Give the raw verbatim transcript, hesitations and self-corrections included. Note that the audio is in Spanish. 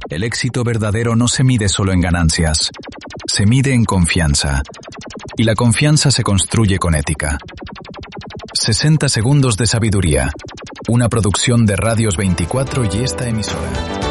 El éxito verdadero no se mide solo en ganancias, se mide en confianza. Y la confianza se construye con ética. sesenta segundos de sabiduría. Una producción de Radios veinticuatro y esta emisora.